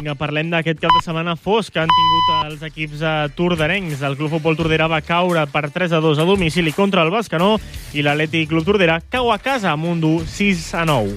Vinga, parlem d'aquest cap de setmana fosc que han tingut els equips torderencs. El Club Futbol Tordera va caure per 3-2 a domicili contra el Bescanó i l'Atlètic Club Tordera cau a casa amb un dur 6-9.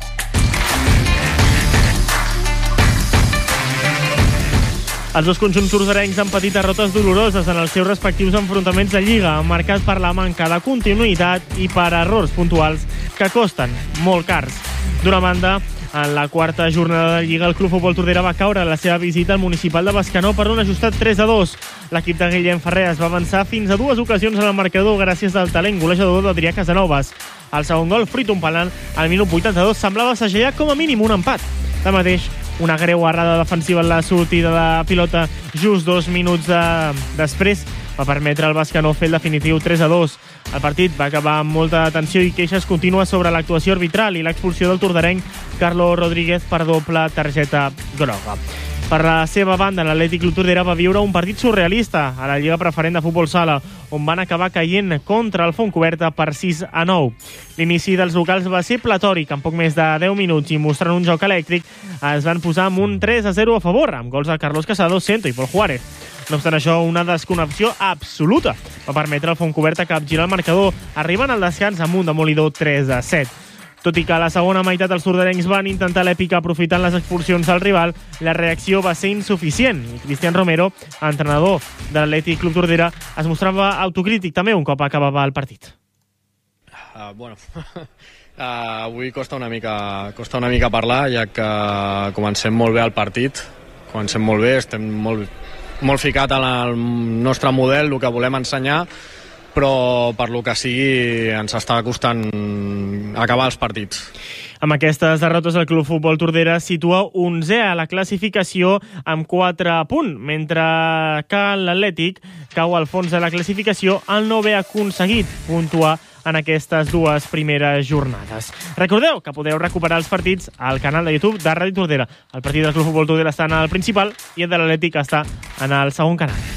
Els dos conjunts torderencs han patit derrotes doloroses en els seus respectius enfrontaments de Lliga, marcat per la manca de continuïtat i per errors puntuals que costen molt cars. D'una banda, en la quarta jornada de Lliga, el Club Futbol Tordera va caure a la seva visita al Municipal de Bescanó per un ajustat 3-2. L'equip de Guillem Ferrer es va avançar fins a dues ocasions en el marcador gràcies al talent golejador d'Adrià Casanovas. El segon gol, frit un penal, al minut 82, semblava segellar com a mínim un empat. Tanmateix, una greu errada defensiva en la sortida de pilota just 2 minuts després va permetre al Bescanó fer el definitiu 3-2. El partit va acabar amb molta tensió i queixes contínues sobre l'actuació arbitral i l'expulsió del torderenc Carlos Rodríguez per doble targeta groga. Per la seva banda, l'Atlètic Club Tordera va viure un partit surrealista a la Lliga Preferent de Futbol Sala, on van acabar caient contra el Fontcoberta per 6-9. L'inici dels locals va ser platòric, en poc més de 10 minuts i mostrant un joc elèctric es van posar amb un 3-0 a favor, amb gols de Carlos Casado, Cento i Pol Juárez. No obstant això, una desconnexió absoluta va permetre al Fontcoberta capgirar el marcador, arribant al descans amb un demolidor 3-7. Tot i que a la segona meitat els torderencs van intentar l'èpica aprofitant les expulsions del rival, la reacció va ser insuficient i Cristian Romero, entrenador de l'Atlètic Club Tordera, es mostrava autocrític també un cop acabava el partit. Avui costa una mica parlar, ja que comencem molt bé el partit, comencem molt bé, estem molt ficat en el nostre model, el que volem ensenyar, però per lo que sigui ens està costant acabar els partits. Amb aquestes derrotes, el Club Futbol Tordera situa 11è a la classificació amb 4 punts, mentre que l'Atlètic cau al fons de la classificació al no haver aconseguit puntuar en aquestes dues primeres jornades. Recordeu que podeu recuperar els partits al canal de YouTube de Ràdio Tordera. El partit del Club Futbol Tordera està en el principal i el de l'Atlètic està en el segon canal.